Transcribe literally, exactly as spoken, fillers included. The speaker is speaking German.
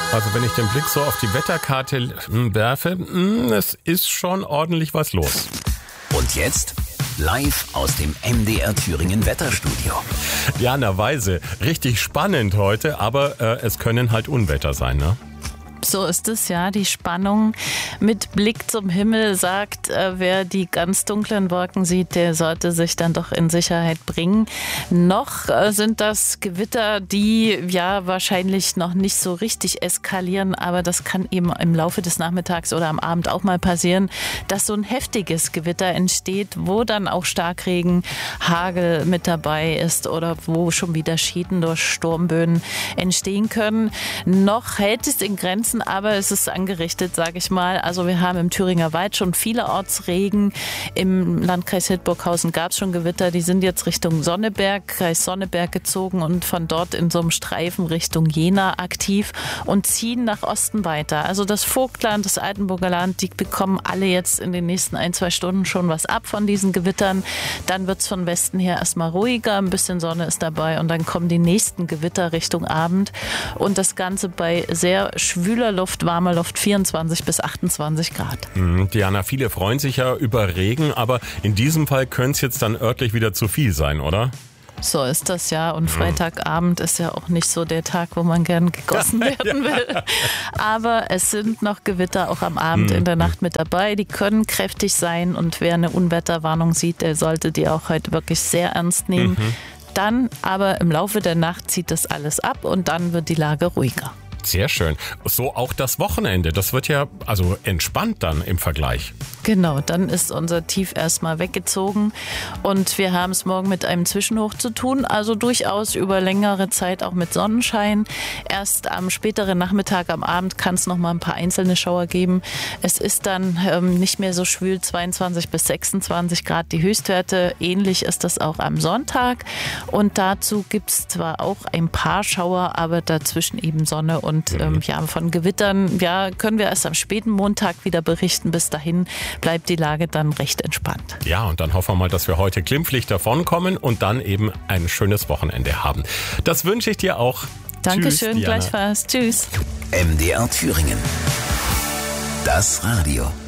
Also wenn ich den Blick so auf die Wetterkarte werfe, es ist schon ordentlich was los. Und jetzt live aus dem M D R Thüringen Wetterstudio. Diana Weise, richtig spannend heute, aber äh, es können halt Unwetter sein, ne? So ist es, ja. Die Spannung mit Blick zum Himmel sagt, äh, wer die ganz dunklen Wolken sieht, der sollte sich dann doch in Sicherheit bringen. Noch äh, sind das Gewitter, die ja wahrscheinlich noch nicht so richtig eskalieren, aber das kann eben im Laufe des Nachmittags oder am Abend auch mal passieren, dass so ein heftiges Gewitter entsteht, wo dann auch Starkregen, Hagel mit dabei ist oder wo schon wieder Schäden durch Sturmböen entstehen können. Noch hält es in Grenzen, aber es ist angerichtet, sage ich mal. Also wir haben im Thüringer Wald schon vielerorts Regen. Im Landkreis Hildburghausen gab es schon Gewitter. Die sind jetzt Richtung Sonneberg, Kreis Sonneberg gezogen und von dort in so einem Streifen Richtung Jena aktiv und ziehen nach Osten weiter. Also das Vogtland, das Altenburger Land, die bekommen alle jetzt in den nächsten ein, zwei Stunden schon was ab von diesen Gewittern. Dann wird es von Westen her erstmal ruhiger, ein bisschen Sonne ist dabei und dann kommen die nächsten Gewitter Richtung Abend. Und das Ganze bei sehr schwüler Luft, warmer Luft, vierundzwanzig bis achtundzwanzig Grad. Mhm, Diana, viele freuen sich ja über Regen, aber in diesem Fall könnte es jetzt dann örtlich wieder zu viel sein, oder? So ist das, ja. Und Freitagabend ist ja auch nicht so der Tag, wo man gern gegossen werden will. Aber es sind noch Gewitter auch am Abend, in der Nacht mit dabei. Die können kräftig sein und wer eine Unwetterwarnung sieht, der sollte die auch heute wirklich sehr ernst nehmen. Mhm. Dann aber im Laufe der Nacht zieht das alles ab und dann wird die Lage ruhiger. Sehr schön. So auch das Wochenende. Das wird ja also entspannt dann im Vergleich. Genau, dann ist unser Tief erstmal weggezogen und wir haben es morgen mit einem Zwischenhoch zu tun, also durchaus über längere Zeit auch mit Sonnenschein. Erst am späteren Nachmittag, am Abend kann es noch mal ein paar einzelne Schauer geben. Es ist dann ähm, nicht mehr so schwül, zweiundzwanzig bis sechsundzwanzig Grad die Höchstwerte. Ähnlich ist das auch am Sonntag und dazu gibt es zwar auch ein paar Schauer, aber dazwischen eben Sonne und ähm, ja, von Gewittern ja, können wir erst am späten Montag wieder berichten. Bis dahin bleibt die Lage dann recht entspannt. Ja, und dann hoffen wir mal, dass wir heute glimpflich davonkommen und dann eben ein schönes Wochenende haben. Das wünsche ich dir auch. Dankeschön, Tschüss, gleichfalls. Tschüss. M D R Thüringen. Das Radio.